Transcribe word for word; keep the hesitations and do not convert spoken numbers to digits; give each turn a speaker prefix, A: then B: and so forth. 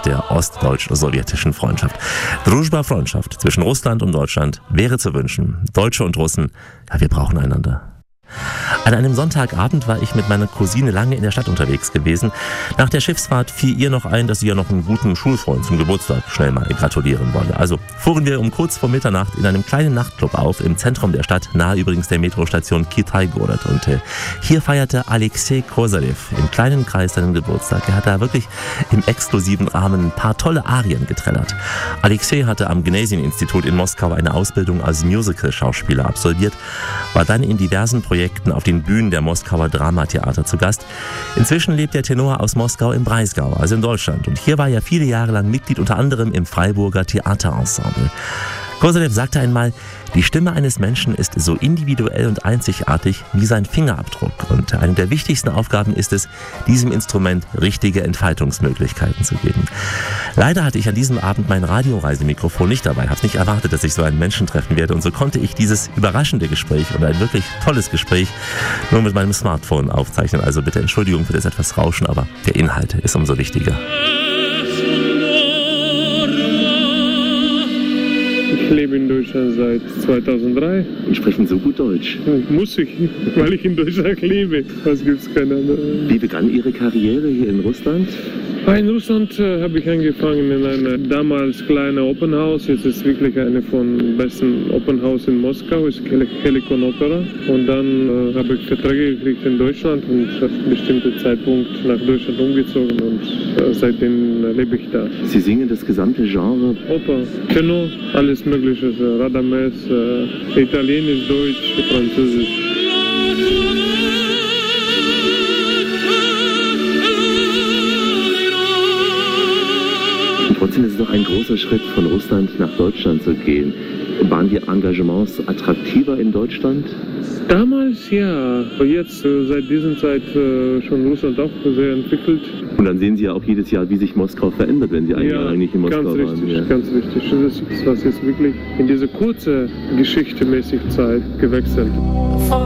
A: aus der ostdeutsch-sowjetischen Freundschaft. Družba, Freundschaft zwischen Russland und Deutschland wäre zu wünschen. Deutsche und Russen, ja, wir brauchen einander. An einem Sonntagabend war ich mit meiner Cousine lange in der Stadt unterwegs gewesen. Nach der Schiffsfahrt fiel ihr noch ein, dass sie ja noch einen guten Schulfreund zum Geburtstag schnell mal gratulieren wolle. Also fuhren wir um kurz vor Mitternacht in einem kleinen Nachtclub auf, im Zentrum der Stadt, nahe übrigens der Metrostation Kitai-Gorod. Und äh, hier feierte Alexei Kosarev im kleinen Kreis seinen Geburtstag. Er hat da wirklich im exklusiven Rahmen ein paar tolle Arien getrellert. Alexei hatte am Gnesien-Institut in Moskau eine Ausbildung als Musical-Schauspieler absolviert, war dann in diversen Projekten auf den Bühnen der Moskauer Dramatheater zu Gast. Inzwischen lebt der Tenor aus Moskau im Breisgau, also in Deutschland. Und hier war er viele Jahre lang Mitglied unter anderem im Freiburger Theaterensemble. Kosarev sagte einmal, die Stimme eines Menschen ist so individuell und einzigartig wie sein Fingerabdruck. Und eine der wichtigsten Aufgaben ist es, diesem Instrument richtige Entfaltungsmöglichkeiten zu geben. Leider hatte ich an diesem Abend mein Radioreisemikrofon nicht dabei, habe nicht erwartet, dass ich so einen Menschen treffen werde. Und so konnte ich dieses überraschende Gespräch und ein wirklich tolles Gespräch nur mit meinem Smartphone aufzeichnen. Also bitte Entschuldigung für das etwas Rauschen, aber der Inhalt ist umso wichtiger.
B: Ich lebe in Deutschland seit zweitausenddrei.
C: Und sprechen so gut Deutsch?
B: Muss ich, weil ich in Deutschland lebe. Was gibt's keine andere.
C: Wie begann Ihre Karriere hier in Russland?
B: In Russland äh, habe ich angefangen in einem damals kleinen Open House. Jetzt ist wirklich eine von besten Open House in Moskau, ist Helikon Opera. Und dann äh, habe ich Verträge gekriegt in Deutschland und auf einen bestimmten Zeitpunkt nach Deutschland umgezogen und äh, seitdem äh, lebe ich da.
C: Sie singen das gesamte Genre?
B: Oper, Tenor, alles Mögliche, äh, Radames, äh, Italienisch, Deutsch, Französisch.
C: Trotzdem ist es doch ein großer Schritt, von Russland nach Deutschland zu gehen. Waren die Engagements attraktiver in Deutschland?
B: Damals ja, jetzt äh, seit dieser Zeit äh, schon Russland auch sehr entwickelt.
C: Und dann sehen Sie ja auch jedes Jahr, wie sich Moskau verändert, wenn Sie ein Jahr
B: Ja,
C: eigentlich in Moskau
B: ganz
C: waren.
B: richtig,
C: Ja.
B: ganz richtig. Das ist was jetzt wirklich in diese kurze Geschichte mäßig Zeit gewechselt.